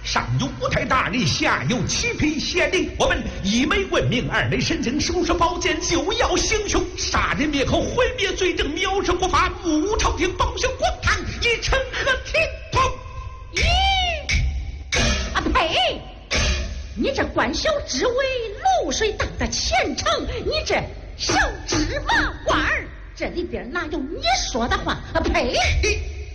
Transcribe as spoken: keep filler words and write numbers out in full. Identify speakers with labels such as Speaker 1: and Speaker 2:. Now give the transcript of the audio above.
Speaker 1: 上有五太大人，下有七品县令，我们一枚问名，二枚申请，手持宝剑就要行凶，杀人灭口，毁灭罪证，藐视国法，误朝廷，报效荒唐，以成何体统？
Speaker 2: 咦，啊呸！你这官小职微，漏水党的前程，你这小芝麻官儿，这里边哪有你说的话？啊呸！